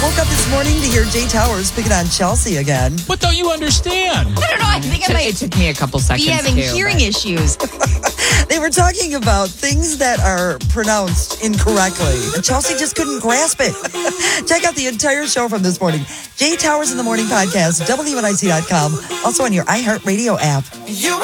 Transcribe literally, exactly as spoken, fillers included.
woke up this morning to hear Jay Towers picking on Chelsea again. What don't you understand? I don't know. I think I might It took me a couple seconds. be having too, hearing but- issues. They were talking about things that are pronounced incorrectly. And Chelsea just couldn't grasp it. Check out the entire show from this morning. Jay Towers in the Morning podcast, W N I C dot com. Also on your iHeartRadio app. You